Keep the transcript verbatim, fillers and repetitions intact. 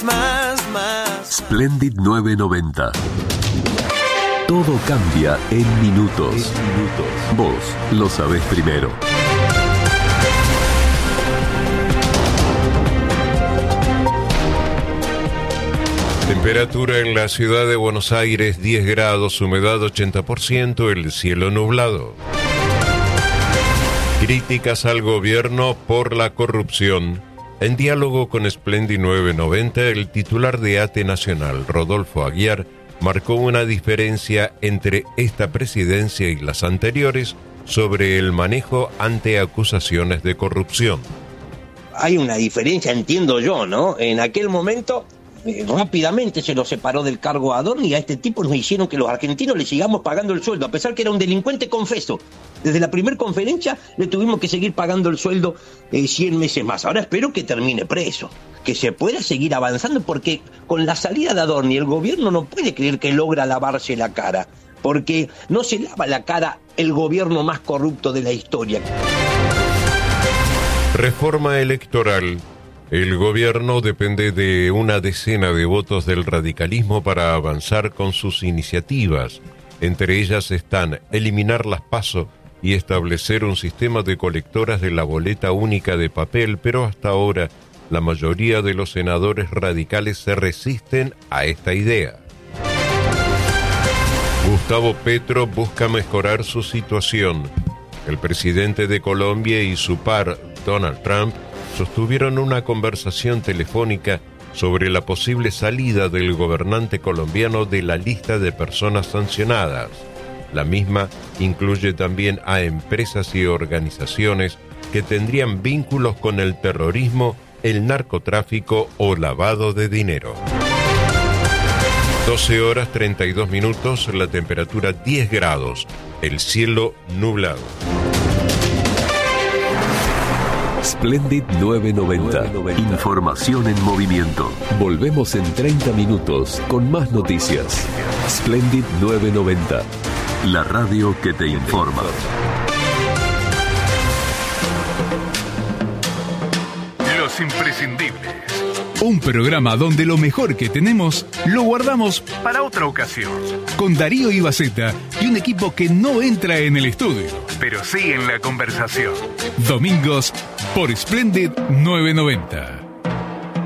más, más, más. Splendid nueve noventa. Todo cambia en minutos. En minutos. Vos lo sabés primero. Temperatura en la ciudad de Buenos Aires, diez grados, humedad ochenta por ciento, el cielo nublado. Críticas al gobierno por la corrupción. En diálogo con Splendid nueve noventa, el titular de ATE Nacional, Rodolfo Aguiar, marcó una diferencia entre esta presidencia y las anteriores sobre el manejo ante acusaciones de corrupción. Hay una diferencia, entiendo yo, ¿no? En aquel momento, eh, rápidamente se lo separó del cargo a Adorni y a este tipo nos hicieron que los argentinos le sigamos pagando el sueldo, a pesar que era un delincuente confeso. Desde la primera conferencia le tuvimos que seguir pagando el sueldo eh, cien meses más. Ahora espero que termine preso, que se pueda seguir avanzando, porque con la salida de Adorni el gobierno no puede creer que logra lavarse la cara, porque no se lava la cara el gobierno más corrupto de la historia. Reforma electoral. El gobierno depende de una decena de votos del radicalismo para avanzar con sus iniciativas. Entre ellas están eliminar las PASO y establecer un sistema de colectoras de la boleta única de papel, pero hasta ahora la mayoría de los senadores radicales se resisten a esta idea. Gustavo Petro busca mejorar su situación. El presidente de Colombia y su par, Donald Trump, sostuvieron una conversación telefónica sobre la posible salida del gobernante colombiano de la lista de personas sancionadas. La misma incluye también a empresas y organizaciones que tendrían vínculos con el terrorismo, el narcotráfico o lavado de dinero. doce horas treinta y dos minutos, la temperatura diez grados, el cielo nublado. Splendid nueve noventa. Información en movimiento. Volvemos en treinta minutos con más noticias. Splendid nueve noventa. La radio que te informa. Los imprescindibles. Un programa donde lo mejor que tenemos lo guardamos para otra ocasión. Con Darío Ibaceta y un equipo que no entra en el estudio, pero sí en la conversación. Domingos por Splendid nueve noventa.